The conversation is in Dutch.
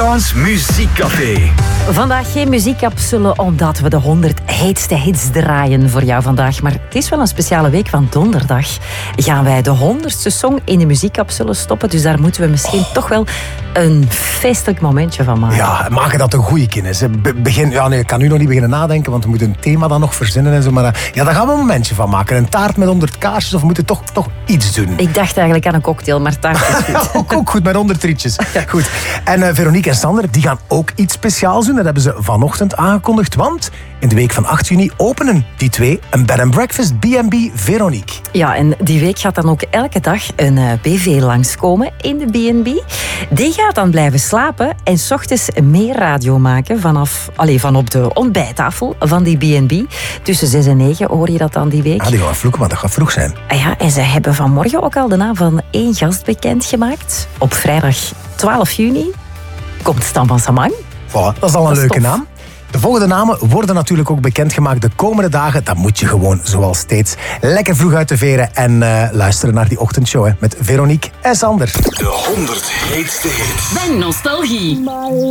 Sean's Muziekcafé. Vandaag geen muziekcapsule, omdat we de 100 heetste hits draaien voor jou vandaag. Maar het is wel een speciale week, van donderdag gaan wij de 100ste song in de muziekcapsule stoppen. Dus daar moeten we misschien toch wel een feestelijk momentje van maken. Ja, maken dat een goeie kennis. Ik kan nu nog niet beginnen nadenken, want we moeten een thema dan nog verzinnen en zo. Maar daar gaan we een momentje van maken. Een taart met 100 kaarsjes, of we moeten toch iets doen. Ik dacht eigenlijk aan een cocktail, maar taart is goed. ook goed, met 100 rietjes. Goed. En Veronique en Sander, die gaan ook iets speciaals doen. Dat hebben ze vanochtend aangekondigd, want in de week van 8 juni openen die twee een bed and breakfast B&B Veronique. Ja, en die week gaat dan ook elke dag een BV langskomen in de B&B. Die gaat dan blijven slapen en 's ochtends meer radio maken van op de ontbijttafel van die B&B. Tussen 6 en 9 hoor je dat dan die week. Ja, die gaan vloeken, maar dat gaat vroeg zijn. Ja, en ze hebben vanmorgen ook al de naam van 1 gast bekendgemaakt. Op vrijdag 12 juni komt Stan van Samang. Voilà, dat is al een leuke naam. De volgende namen worden natuurlijk ook bekendgemaakt de komende dagen. Dan moet je gewoon, zoals steeds, lekker vroeg uit de veren en luisteren naar die ochtendshow met Veronique en Sander. De 100 heetste hits. Bij Nostalgie.